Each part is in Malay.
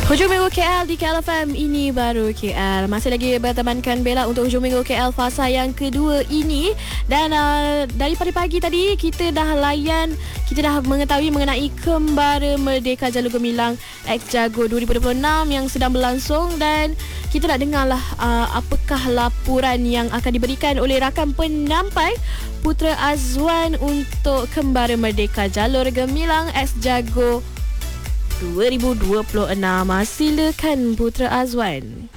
Hujung Minggu KL di KL FM, ini baru KL. Masih lagi bertemankan Bella untuk Hujung Minggu KL fasa yang kedua ini. Dan daripada pagi tadi kita dah mengetahui mengenai Kembara Merdeka Jalur Gemilang X Jago 2026 yang sedang berlangsung. Dan kita nak dengarlah apakah laporan yang akan diberikan oleh rakan penampai Putra Azwan untuk Kembara Merdeka Jalur Gemilang X Jago 2026. Silakan Putra Azwan.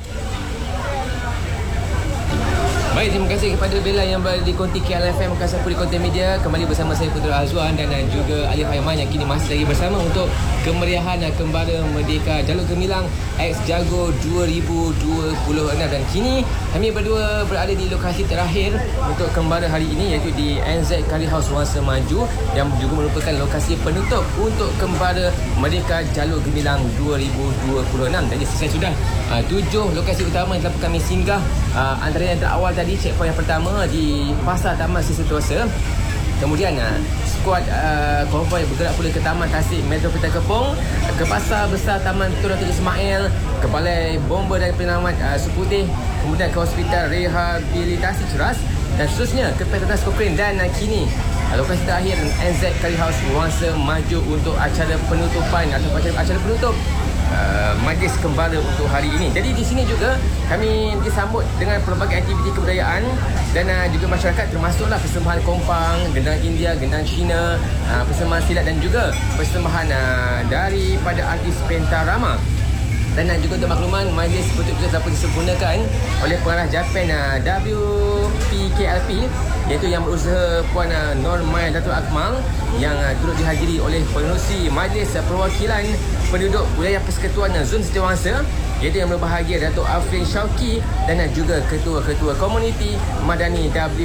Baik, terima kasih kepada Bella yang berada di konti KLFM Kasapuri Konten Media. Kembali bersama saya Putra Azwan dan juga Alif Aiman yang kini masih lagi bersama untuk kemeriahan Kembara Merdeka Jalur Gemilang X Jago 2026. Dan kini kami berdua berada di lokasi terakhir untuk Kembara hari ini, iaitu di NZ Curry House Wangsa Maju, yang juga merupakan lokasi penutup untuk Kembara Merdeka Jalur Gemilang 2026. Jadi selesai sudah 7 lokasi utama yang telah kami singgah. Antara yang terawal tadi, checkpoint yang pertama di Pasar Taman Sisi Tuasa. Kemudian skuad konvoi bergerak pula ke Taman Tasik Metropolitan Kepong, ke Pasar Besar Taman Tun Dr. Ismail, ke Balai Bomba dan Penyelamat Seputih, kemudian ke Hospital Rehabilitasi Ceras, dan seterusnya ke Petronas Cochrane. Dan kini lokasi terakhir NZ Curry House Wangsa Maju untuk acara penutupan atau acara penutup Majlis Kembara untuk hari ini. Jadi di sini juga kami disambut dengan pelbagai aktiviti kebudayaan dan juga masyarakat, termasuklah persembahan kompang, gendang India, gendang Cina, persembahan silat dan juga persembahan daripada artis Pentarama. Dan juga untuk makluman, majlis betul-betul dapat disempurnakan oleh pengarah Japan WPKLP, iaitu yang berusaha Puan Nur Maya Datuk Akmal, yang turut dihadiri oleh penerusi Majlis Perwakilan Penduduk Wilayah Persekutuan Zon Setiawangsa, iaitu yang berbahagia Datuk Afrin Syauki, dan juga ketua-ketua komuniti Madani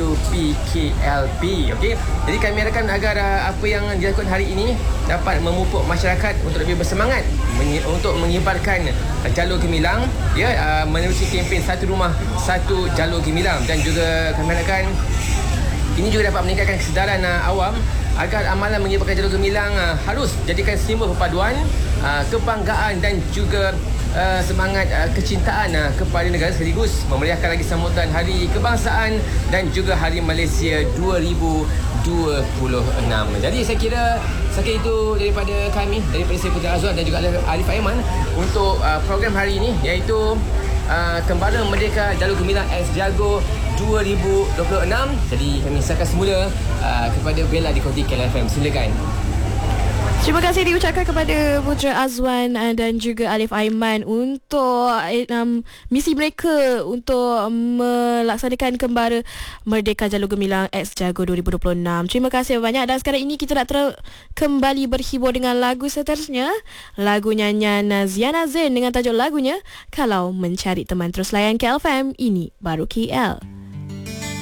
WPKLP. Okey, jadi kami harapkan agar apa yang dilakukan hari ini dapat memupuk masyarakat untuk lebih bersemangat untuk mengibarkan jalur gemilang, menerusi kempen Satu Rumah Satu Jalur Gemilang. Dan juga kami harapkan ini juga dapat meningkatkan kesedaran awam agar amalan mengibarkan jalur gemilang harus jadikan simbol perpaduan, kebanggaan dan juga semangat kecintaan kepada negara, sekaligus memeriahkan lagi sambutan Hari Kebangsaan dan juga Hari Malaysia 2026. Jadi saya kira sekian itu daripada kami, daripada saya Putra Azwan dan juga Alif Aiman untuk program hari ini, iaitu Kembara Merdeka Jalur Gemilang X Jago 2026. Jadi kami serahkan semula kepada Bella di konti KLFM. Silakan. Terima kasih diucapkan kepada Putra Azwan dan juga Alif Aiman untuk misi mereka untuk melaksanakan Kembara Merdeka Jalur Gemilang X Jago 2026. Terima kasih banyak. Dan sekarang ini kita nak kembali berhibur dengan lagu seterusnya. Lagu nyanyian Ziana Zain dengan tajuk lagunya Kalau Mencari Teman. Terus layan KLFM, ini baru KL.